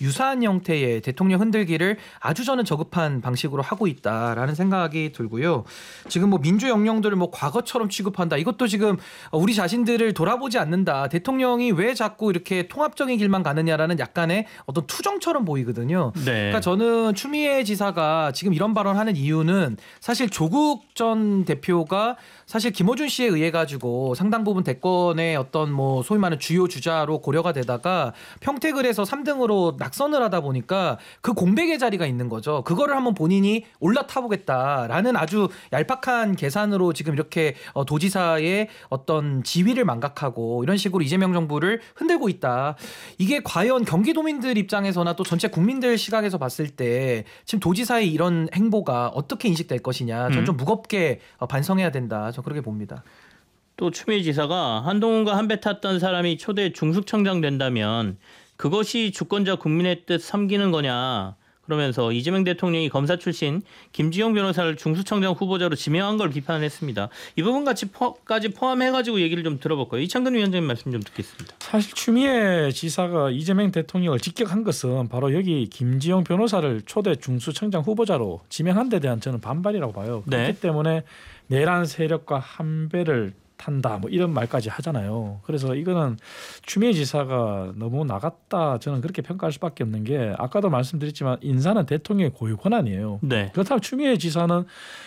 유사한 형태의 대통령 흔들기를 아주 저는 저급한 방식으로 하고 있다라는 생각이 들고요. 지금 뭐 민주 영령들을 뭐 과거처럼 취급한다. 이것도 지금 우리 자신들을 돌아보지 않는다. 대통령이 왜 자꾸 이렇게 통합적인 길만 가느냐라는 약간의 어떤 투정처럼 보이거든요. 네. 그러니까 저는 추미애 지사가 지금 이런 발언하는 이유는 사실 조국 전 대표가 사실 김어준 씨에 의해 가지고 상당 부분 대권의 어떤 뭐 소위 말하는 주요 주자로 고려가 되다가 평택을 해서 3등으로 낙선을 하다 보니까 그 공백의 자리가 있는 거죠. 그거를 한번 본인이 올라타보겠다라는 아주 얄팍한 계산으로 지금 이렇게 도지사의 어떤 지위를 망각하고 이런 식으로 이재명 정부를 흔들고 있다. 이게 과연 경기도민들 입장에서나 또 전체 국민들 시각에서 봤을 때 지금 도지사의 이런 행보가 어떻게 인식될 것이냐. 저는 좀 무겁게 반성해야 된다. 저 그렇게 봅니다. 또 추미애 지사가 한동훈과 한 배 탔던 사람이 초대 중수청장 된다면 그것이 주권자 국민의 뜻 섬기는 거냐. 그러면서 이재명 대통령이 검사 출신 김지영 변호사를 중수청장 후보자로 지명한 걸 비판을 했습니다. 이 부분까지 포함해가지고 얘기를 좀 들어볼까요? 이창근 위원장님 말씀 좀 듣겠습니다. 사실 추미애 지사가 이재명 대통령을 직격한 것은 바로 여기 김지영 변호사를 초대 중수청장 후보자로 지명한 데 대한 저는 반발이라고 봐요. 네. 그렇기 때문에 내란 세력과 한 배를 탄다 뭐 이런 말까지 하잖아요. 그래서 이거는 추미애 지사가 너무 나갔다 저는 그렇게 평가할 수밖에 없는 게 아까도 말씀드렸지만 인사는 대통령의 고유 권한이에요. 네. 그렇다면 추미애 지사는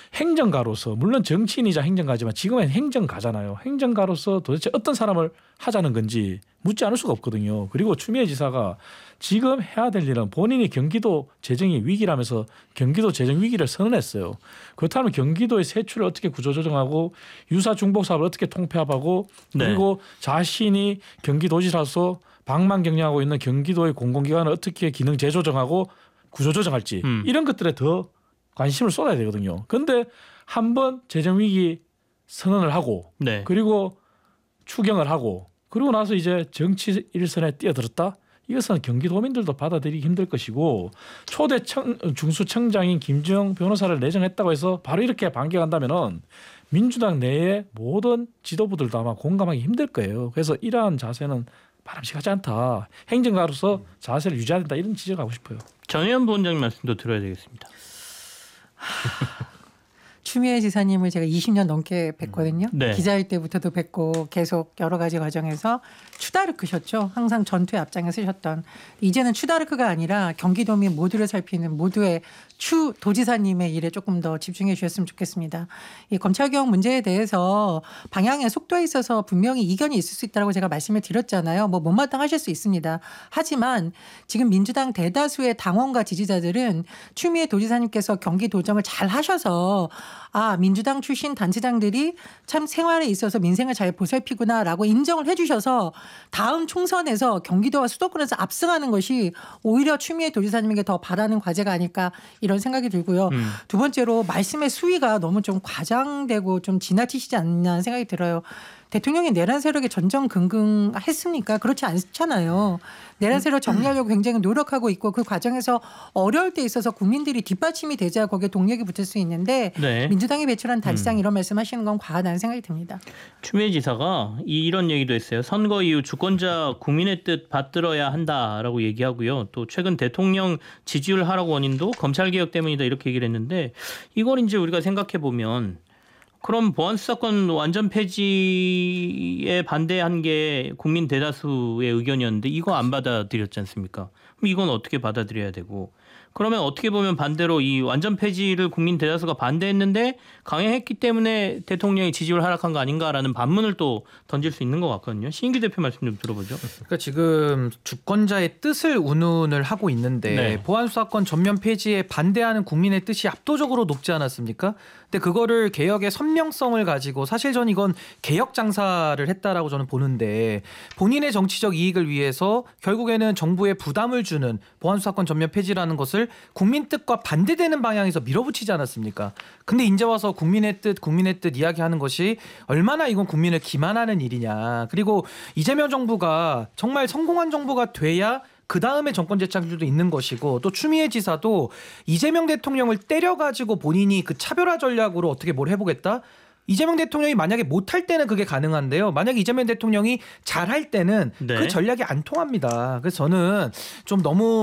행정가로서 물론 정치인이자 행정가지만 지금은 행정가잖아요. 행정가로서 도대체 어떤 사람을 하자는 건지 묻지 않을 수가 없거든요. 그리고 추미애 지사가 지금 해야 될 일은 본인이 경기도 재정이 위기라면서 경기도 재정 위기를 선언했어요. 그렇다면 경기도의 세출을 어떻게 구조조정하고 유사 중복 사업을 어떻게 통폐합하고 그리고 자신이 경기도지사로서 방만 경영하고 있는 경기도의 공공기관을 어떻게 기능 재조정하고 구조조정할지 이런 것들에 더 관심을 쏟아야 되거든요. 그런데 한번 재정 위기 선언을 하고 그리고 추경을 하고 그리고 나서 이제 정치 일선에 뛰어들었다. 이것은 경기도민들도 받아들이기 힘들 것이고 초대 중수청장인 김지영 변호사를 내정했다고 해서 바로 이렇게 반격한다면은 민주당 내의 모든 지도부들도 아마 공감하기 힘들 거예요. 그래서 이러한 자세는 바람직하지 않다. 행정가로서 자세를 유지해야 된다. 이런 지적하고 싶어요. 전혜연 부원장님 말씀도 들어야 되겠습니다. 추미애 지사님을 제가 20년 넘게 뵀거든요. 네. 기자일 때부터도 뵀고 계속 여러 가지 과정에서 추다르크셨죠. 항상 전투에 앞장에 서셨던. 이제는 추다르크가 아니라 경기도민 모두를 살피는 모두의 추 도지사님의 일에 조금 더 집중해 주셨으면 좋겠습니다. 이 검찰개혁 문제에 대해서 방향의 속도에 있어서 분명히 이견이 있을 수 있다고 제가 말씀을 드렸잖아요. 뭐 못마땅하실 수 있습니다. 하지만 지금 민주당 대다수의 당원과 지지자들은 추미애 도지사님께서 경기도정을 잘 하셔서 민주당 출신 단체장들이 참 생활에 있어서 민생을 잘 보살피구나라고 인정을 해 주셔서 다음 총선에서 경기도와 수도권에서 압승하는 것이 오히려 추미애 도지사님에게 더 바라는 과제가 아닐까 이런 생각이 들고요. 두 번째로 말씀의 수위가 너무 좀 과장되고 좀 지나치시지 않나 생각이 들어요. 대통령이 내란 세력에 전전긍긍했습니까? 그렇지 않잖아요. 내란 세력 정리하려고 굉장히 노력하고 있고 그 과정에서 어려울 때 있어서 국민들이 뒷받침이 되자 거기에 동력이 붙을 수 있는데 민주당이 배출한 단체장 이런 말씀하시는 건 과하다는 생각이 듭니다. 추미애 지사가 이런 얘기도 했어요. 선거 이후 주권자 국민의 뜻 받들어야 한다라고 얘기하고요. 또 최근 대통령 지지율 하락 원인도 검찰개혁 때문이다 이렇게 얘기를 했는데 이걸 이제 우리가 생각해 보면 그럼 보안수사권 완전 폐지에 반대한 게 국민 대다수의 의견이었는데 이거 안 받아들였지 않습니까? 그럼 이건 어떻게 받아들여야 되고 그러면 어떻게 보면 반대로 이 완전 폐지를 국민 대다수가 반대했는데 강행했기 때문에 대통령이 지지율 하락한 거 아닌가라는 반문을 또 던질 수 있는 것 같거든요. 신인규 대표 말씀 좀 들어보죠. 그러니까 지금 주권자의 뜻을 운운을 하고 있는데 보안수사권 전면 폐지에 반대하는 국민의 뜻이 압도적으로 높지 않았습니까? 근데 그거를 개혁의 선명성을 가지고 사실 전 이건 개혁 장사를 했다라고 저는 보는데 본인의 정치적 이익을 위해서 결국에는 정부에 부담을 주는 보안수사권 전면 폐지라는 것을 국민 뜻과 반대되는 방향에서 밀어붙이지 않았습니까? 근데 이제 와서 국민의 뜻 이야기하는 것이 얼마나 이건 국민을 기만하는 일이냐. 그리고 이재명 정부가 정말 성공한 정부가 돼야 그 다음에 정권 재창출도 있는 것이고 또 추미애 지사도 이재명 대통령을 때려가지고 본인이 그 차별화 전략으로 어떻게 뭘 해보겠다? 이재명 대통령이 만약에 못할 때는 그게 가능한데요. 만약에 이재명 대통령이 잘할 때는 그 전략이 안 통합니다. 그래서 저는 좀 너무